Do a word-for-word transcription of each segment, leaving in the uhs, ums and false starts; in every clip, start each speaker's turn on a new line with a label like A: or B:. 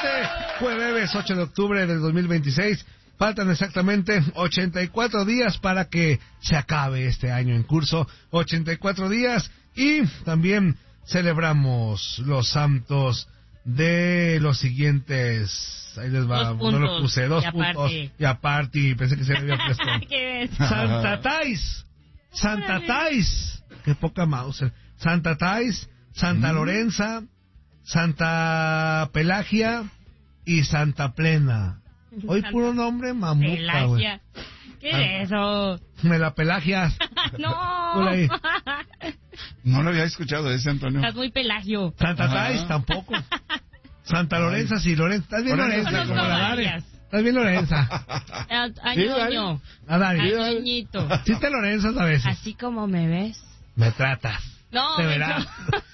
A: Tetete. Jueves ocho de octubre del dos mil veintiséis. Faltan exactamente ochenta y cuatro días para que se acabe este año en curso. ochenta y cuatro días. Y también celebramos los santos de los siguientes. Ahí les va, no lo puse, dos y puntos. Aparte. Y aparte, pensé que se le había puesto. Santa Tais. Santa Tais. Qué poca mouse. Santa Tais, Santa Lorenza, Santa Pelagia y Santa Plena. Hoy Santa puro nombre mamuca, güey.
B: ¿Qué es eso?
A: Me la pelagias.
B: No.
C: No lo había escuchado ese, Antonio.
B: Estás muy pelagio.
A: Santa Tais tampoco. Santa Lorenza, sí, Lorenza. ¿Estás bien, Lorenza? Lorenza como la Dare. ¿Estás bien, Lorenza?
B: Añoño.
A: A Dare.
B: Añoñito.
A: Sí te Lorenzas a veces.
B: Así como me ves.
A: Me tratas.
B: No,
A: te verás.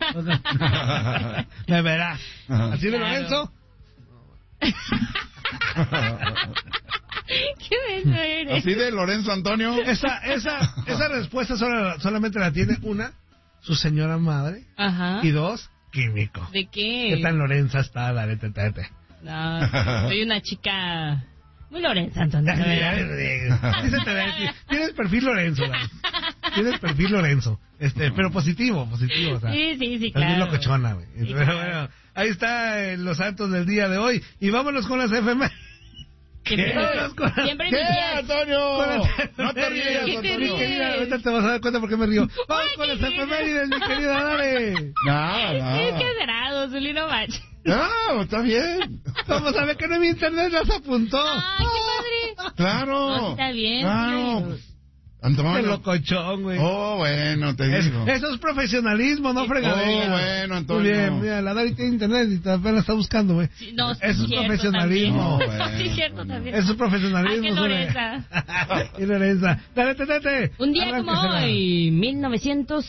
A: Me verás. ¿Así de Lorenzo?
B: Qué bello eres.
C: ¿Así de Lorenzo Antonio?
A: Esa, esa, esa respuesta solo, solamente la tiene una, su señora madre.
B: Ajá.
A: Y dos, químico.
B: ¿De qué?
A: ¿Qué tan Lorenza está? Dale, te, te, te.
B: No, soy una chica muy Lorenza, Antonio.
A: Tienes perfil Lorenzo, Dale. Tienes perfil Lorenzo. Este, pero positivo, positivo. O sea,
B: sí, sí, sí,
A: claro. Es bien locochona, güey.
B: Sí,
A: pero
B: claro.
A: Bueno, ahí está eh, los santos del día de hoy. Y vámonos con las F M.
B: Siempre,
A: ¿Qué?
B: siempre
C: ¿Qué,
B: me
C: Antonio? No te rías,
B: ¿Qué te
C: Antonio.
B: ríes?
A: Ahorita te vas a dar cuenta por qué me río. Vamos
B: Ay,
A: con las
B: qué
A: efemérides, mi querida Dale.
C: No, no.
B: Es que cerrado, Zulino Mach.
C: No, está bien.
A: Vamos a ver que no en mi internet las apuntó.
B: Ay, qué padre.
C: Claro.
B: No, está bien.
C: Claro.
B: Sí.
C: Antonio.
A: Qué locochón, güey.
C: Oh, bueno, te
A: Es,
C: digo.
A: eso es profesionalismo, no fregadera.
C: Oh, bueno, Antonio.
A: Muy bien, mira, la Dari tiene internet y apenas está buscando, güey.
B: Sí, no, sí,
A: eso es
B: cierto
A: profesionalismo.
B: También.
C: No, bueno,
B: sí, cierto también.
A: Eso es profesionalismo.
B: Ay, qué Lorenza.
A: Qué Lorenza. Dale, tete.
B: Un día como hoy, mil novecientos